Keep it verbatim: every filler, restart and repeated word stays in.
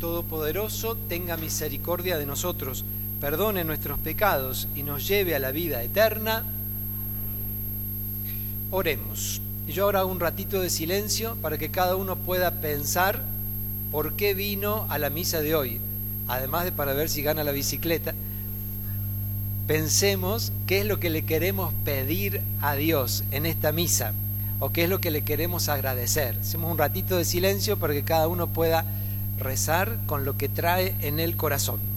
Todopoderoso tenga misericordia de nosotros, perdone nuestros pecados y nos lleve a la vida eterna. Oremos. Y yo ahora hago un ratito de silencio para que cada uno pueda pensar por qué vino a la misa de hoy, además de para ver si gana la bicicleta. Pensemos qué es lo que le queremos pedir a Dios en esta misa, o qué es lo que le queremos agradecer. Hacemos un ratito de silencio para que cada uno pueda rezar con lo que trae en el corazón.